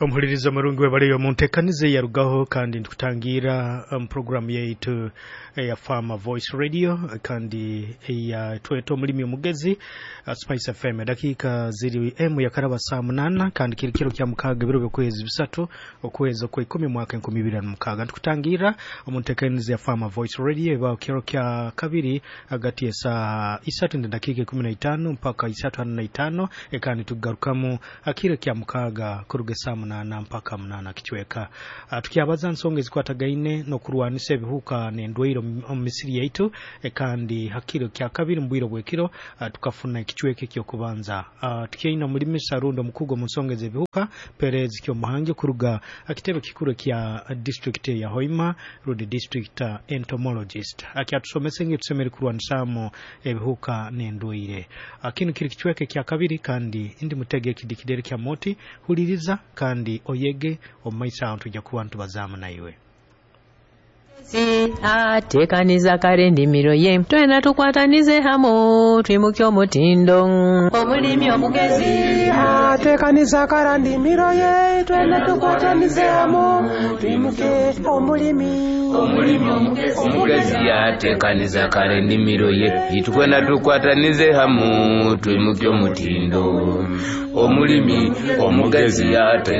Omuhuliriza marungu webaleyo muntekanize yarugaho kandi ntukutangira program yaitu ya Farmer Voice Radio kandi ya tweto mulimi omugezi Spice FM dakika ziri ya karaba saa 8 kandi kirikiro kya mukaga biro by'okwezi bisatu okwezi kwa 10 mwaka 2026 ntukutangira omuntekanize ya Farmer Voice Radio ba kiro kya kabiri agati ya saa 3 na dakika 15 mpaka 3:45 kandi tugarukamu akire kya mukaga kuruge saa 8 mpaka 8 kichweka tukiabaza nsonge zikwatagaine no kurwanisa ebihuka n'endwairo mu Misiri yaitu kandi hakiro kya kabiri mbwiro bwekiro tukafuna ikichweke kyo kubanza tukiina mulimi sarundo mukugo mu nsonge z'ebihuka Perez kyo muhange kuruga akitebe kikuru kya district ya Hoima Road district entomologist akiatusomesenge tusomere kurwanisamo ebihuka n'endwaire akino kiri kichweke kya kabiri kandi indi mutege kidikidere kya moti huliriza kandi oyege omaisa ntujja kubantu bazamu naiwe atekaniza kale ndimiro ye twena tukwatanize hamo twimuke omutindo omulimi omugezi atekaniza kale ndimiro ye twena tukwatanize hamo twimuke omulimi omugezi atekaniza kale ndimiro ye twena tukwatanize hamo twimuke omutindo omulimi omugezi